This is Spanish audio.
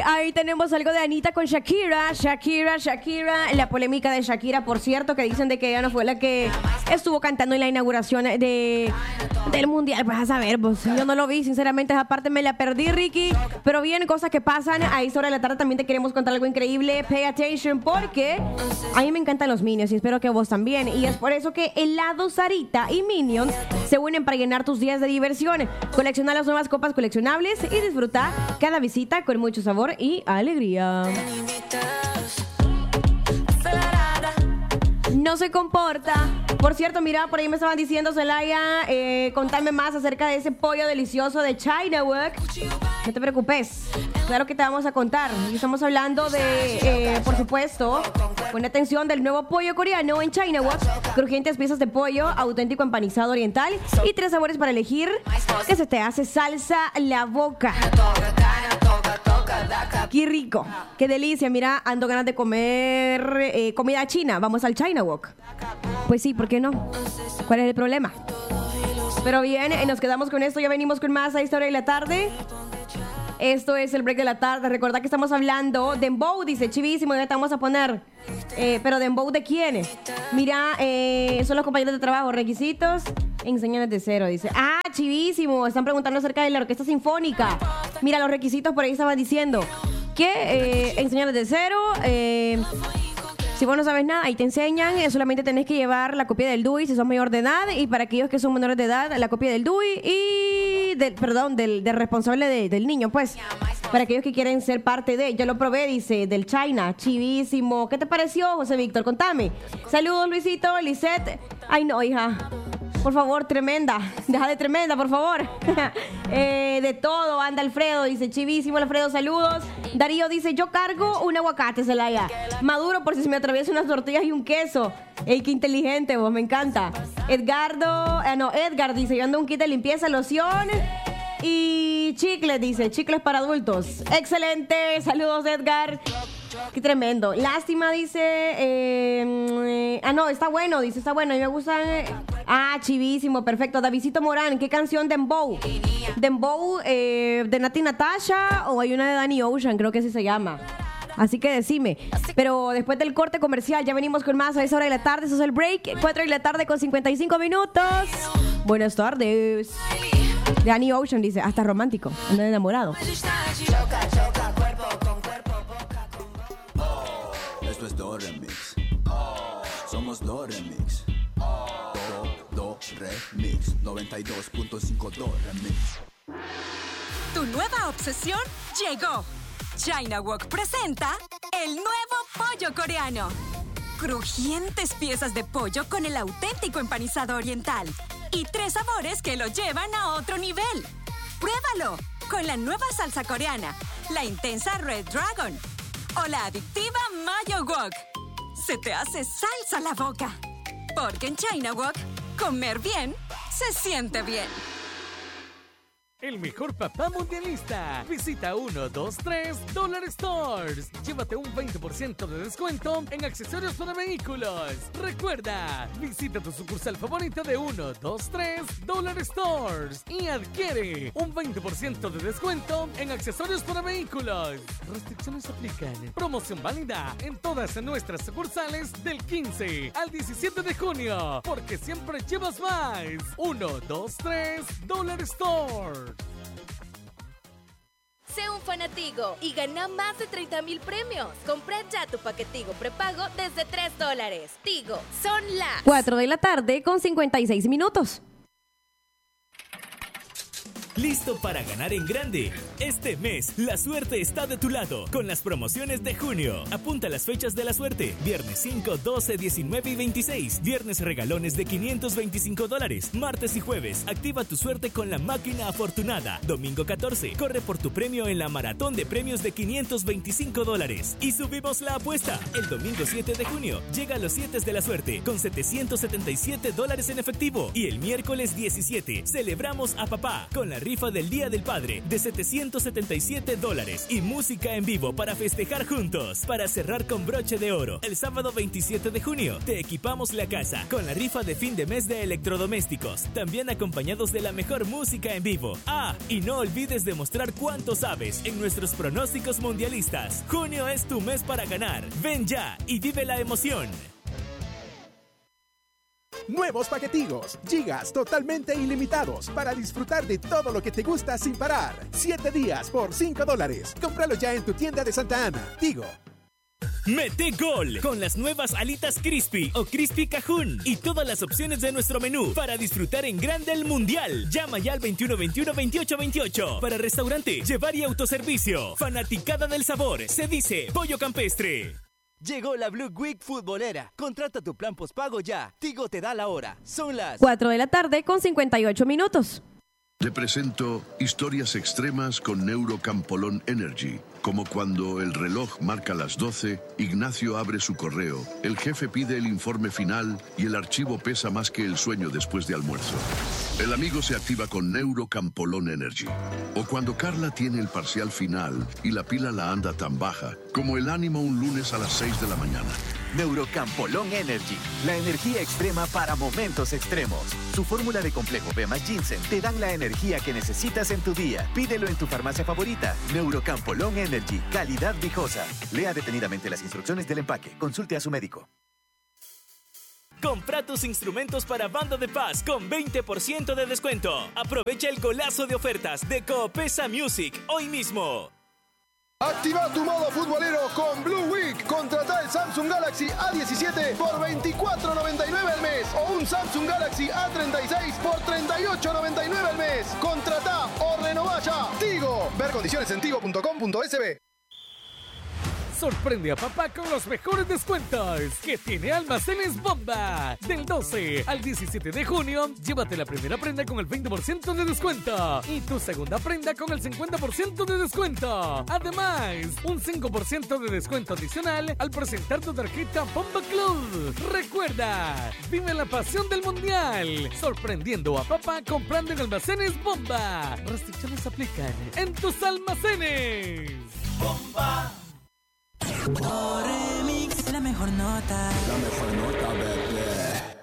ahí tenemos algo de Anita con Shakira. Shakira. La polémica de Shakira, por cierto, que dicen de que ella no fue la que estuvo cantando en la inauguración del Mundial. Pues a saber, pues yo no lo vi, sinceramente, esa parte me la perdí, Ricky. Pero bien, cosas que pasan. Ahí sobre la tarde también te queremos contar algo increíble. Pay attention, porque a mí me encantan los Minions y espero que vos también. Y es por eso que Helado Sarita y Minions se unen para llenar tus días de diversión. Colecciona las nuevas copas coleccionables y disfruta cada visita con mucho sabor y alegría. No se comporta. Por cierto, mira, por ahí me estaban diciendo, Celaya, contame más acerca de ese pollo delicioso de China Wok. No te preocupes, claro que te vamos a contar. Y estamos hablando de, por supuesto, pon atención, del nuevo pollo coreano en China Wok. Crujientes piezas de pollo, auténtico empanizado oriental y 3 sabores para elegir, que se te hace salsa la boca. Qué rico, qué delicia. Mira, ando ganas de comer comida china. Vamos al China Wok. Pues sí, ¿por qué no? ¿Cuál es el problema? Pero bien, nos quedamos con esto. Ya venimos con más a esta hora de la tarde. Esto es el break de la tarde. Recuerda que estamos hablando Dembow, dice, chivísimo, ya te vamos a poner. Pero Dembow, ¿de quién? Mira, son los compañeros de trabajo. Requisitos, enséñales de cero, dice. Ah, chivísimo. Están preguntando acerca de la orquesta sinfónica. Mira, los requisitos por ahí estaban diciendo que enséñales de cero. Si vos no sabes nada, ahí te enseñan. Solamente tenés que llevar la copia del DUI si sos mayor de edad. Y para aquellos que son menores de edad, la copia del DUI y del responsable del niño, pues. Para aquellos que quieren ser parte de. Yo lo probé, dice, del China. Chivísimo. ¿Qué te pareció, José Víctor? Contame. Saludos, Luisito, Lisette. Ay, no, hija. Por favor, tremenda. Deja de tremenda, por favor. De todo, anda Alfredo, dice, chivísimo, Alfredo, saludos. Darío dice, yo cargo un aguacate, Celaya. Maduro por si se me atraviesa unas tortillas y un queso. Ey, qué inteligente vos, me encanta. Edgar dice, yo ando un kit de limpieza, loción y chicles, dice, chicles para adultos. Excelente, saludos, Edgar. Qué tremendo. Lástima, dice. Está bueno, dice, está bueno. A mí me gustan. Chivísimo, perfecto. Davidito Morán, ¿qué canción? Dembow. Dembow, de Nati Natasha, o hay una de Danny Ocean, creo que así se llama. Así que decime. Pero después del corte comercial, ya venimos con más a esa hora de la tarde. Eso es el break. 4 de la tarde con 55 minutos. Buenas tardes. Danny Ocean dice, hasta romántico. Ando enamorado. Esto es Do Remix. Somos Do Remix. Do Remix. 92.5 Do Remix. Tu nueva obsesión llegó. China Wok presenta el nuevo pollo coreano. Crujientes piezas de pollo con el auténtico empanizado oriental. Y 3 sabores que lo llevan a otro nivel. ¡Pruébalo! Con la nueva salsa coreana, la intensa Red Dragon o la adictiva Mayo Wok. Se te hace salsa la boca. Porque en China Wok, comer bien se siente bien. El mejor papá mundialista. Visita 123 Dollar Stores. Llévate un 20% de descuento en accesorios para vehículos. Recuerda, visita tu sucursal favorita de 123 Dollar Stores y adquiere un 20% de descuento en accesorios para vehículos. Restricciones aplican. Promoción válida en todas nuestras sucursales del 15 al 17 de junio. Porque siempre llevas más. 123 Dollar Stores. Sé un fanatigo y gana más de 30,000 premios. Compra ya tu paquetigo prepago desde $3. Tigo, son las 4 de la tarde con 56 minutos. ¿Listo para ganar en grande? Este mes, la suerte está de tu lado con las promociones de junio. Apunta las fechas de la suerte. Viernes 5, 12, 19 y 26. Viernes regalones de $525. Martes y jueves, activa tu suerte con la máquina afortunada. Domingo 14, corre por tu premio en la maratón de premios de $525. Y subimos la apuesta. El domingo 7 de junio, llega a los 7 de la suerte con $777 en efectivo. Y el miércoles 17, celebramos a papá con la rifa del Día del Padre de $777 y música en vivo para festejar juntos. Para cerrar con broche de oro, el sábado 27 de junio te equipamos la casa con la rifa de fin de mes de electrodomésticos, también acompañados de la mejor música en vivo. Ah, y no olvides demostrar cuánto sabes en nuestros pronósticos mundialistas. Junio es tu mes para ganar. Ven ya y vive la emoción. Nuevos paquetigos, gigas totalmente ilimitados para disfrutar de todo lo que te gusta sin parar. 7 días por $5. Cómpralo ya en tu tienda de Santa Ana. Tigo. Mete gol con las nuevas alitas Crispy o Crispy Cajún y todas las opciones de nuestro menú para disfrutar en grande el mundial. Llama ya al 2121-2828. Para restaurante, llevar y autoservicio. Fanaticada del sabor. Se dice Pollo Campestre. Llegó la Blue Week futbolera. Contrata tu plan postpago ya. Tigo te da la hora. Son las 4 de la tarde con 58 minutos. Le presento historias extremas con Neurocampolón Energy. Como cuando el reloj marca las 12, Ignacio abre su correo, el jefe pide el informe final y el archivo pesa más que el sueño después de almuerzo. El amigo se activa con Neurocampolón Energy. O cuando Carla tiene el parcial final y la pila la anda tan baja como el ánimo un lunes a las 6 de la mañana. Neurocampolón Energy, la energía extrema para momentos extremos. Su fórmula de complejo B más ginseng te dan la energía que necesitas en tu día. Pídelo en tu farmacia favorita. Neurocampolón Energy, calidad viejosa. Lea detenidamente las instrucciones del empaque. Consulte a su médico. Compra tus instrumentos para banda de paz con 20% de descuento. Aprovecha el golazo de ofertas de Coopesa Music hoy mismo. Activa tu modo futbolero con Blue Week. Contrata el Samsung Galaxy A17 por $24.99 al mes o un Samsung Galaxy A36 por $38.99 al mes. Contrata o renová ya. Tigo. Ver condiciones en tigo.com.sb. Sorprende a papá con los mejores descuentos que tiene Almacenes Bomba. Del 12 al 17 de junio, llévate la primera prenda con el 20% de descuento y tu segunda prenda con el 50% de descuento. Además, un 5% de descuento adicional al presentar tu tarjeta Bomba Club. Recuerda, vive la pasión del mundial, sorprendiendo a papá comprando en Almacenes Bomba. Restricciones aplican en tus almacenes. Bomba. Remix, la mejor nota. La mejor nota.